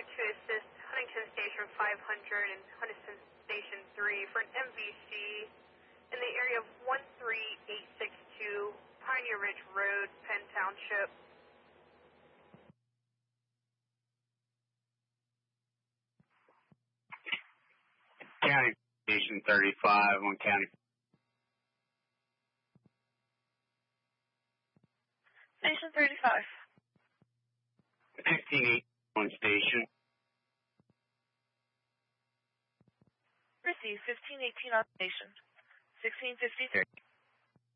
to assist Huntington Station 500 and Huntington Station 3 for an MVC in the area of 13862 Pioneer Ridge Road, Penn Township. County Station 35 on County. Station 35. 1580 on station. Receive 1518 on station. 1653.